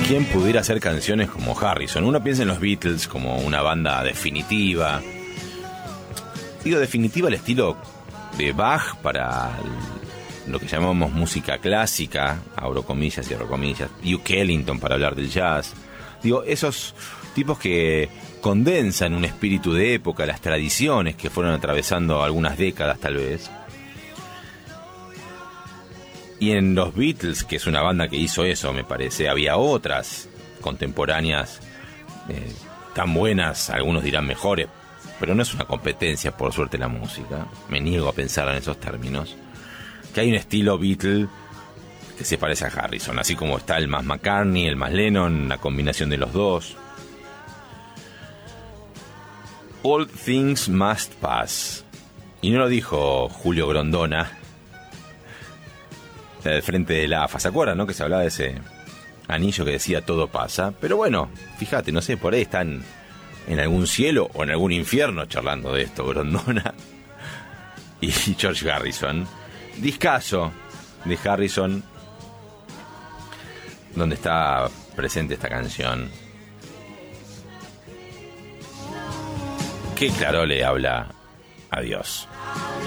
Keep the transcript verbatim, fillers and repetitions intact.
¿quién pudiera hacer canciones como Harrison? Uno piensa en los Beatles como una banda definitiva. Digo definitiva al estilo de Bach para lo que llamamos música clásica, abro comillas y cierro comillas, Duke Ellington para hablar del jazz. Digo, esos tipos que condensan un espíritu de época, las tradiciones que fueron atravesando algunas décadas tal vez. Y en los Beatles, que es una banda que hizo eso, me parece, había otras contemporáneas eh, tan buenas, algunos dirán mejores, pero no es una competencia, por suerte, la música. Me niego a pensar en esos términos. Que hay un estilo Beatle que se parece a Harrison, así como está el más McCartney, el más Lennon, la combinación de los dos. All things must pass. Y no lo dijo Julio Grondona, del frente de la A F A, ¿se acuerdan, no? Que se hablaba de ese anillo que decía todo pasa. Pero bueno, fíjate, no sé, por ahí están en algún cielo o en algún infierno charlando de esto, Grondona y George Harrison. Discazo de Harrison, donde está presente esta canción, que claro le habla a Dios.